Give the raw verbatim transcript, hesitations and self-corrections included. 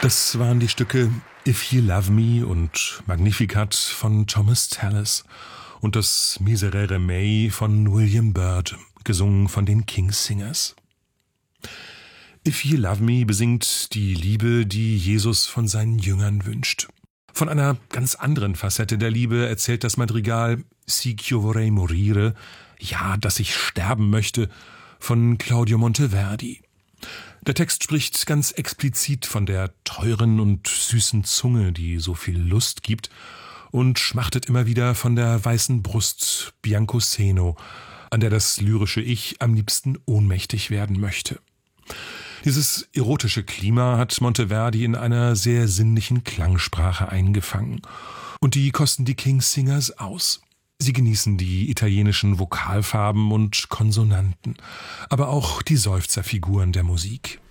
Das waren die Stücke If You Love Me und Magnificat von Thomas Tallis und das Miserere Mei von William Byrd, gesungen von den King's Singers. If You Love Me besingt die Liebe, die Jesus von seinen Jüngern wünscht. Von einer ganz anderen Facette der Liebe erzählt das Madrigal Si io vorrei morire, ja, dass ich sterben möchte, von Claudio Monteverdi. Der Text spricht ganz explizit von der teuren und süßen Zunge, die so viel Lust gibt, und schmachtet immer wieder von der weißen Brust Bianco Seno, an der das lyrische Ich am liebsten ohnmächtig werden möchte. Dieses erotische Klima hat Monteverdi in einer sehr sinnlichen Klangsprache eingefangen. Und die kosten die King's Singers aus. Sie genießen die italienischen Vokalfarben und Konsonanten, aber auch die Seufzerfiguren der Musik.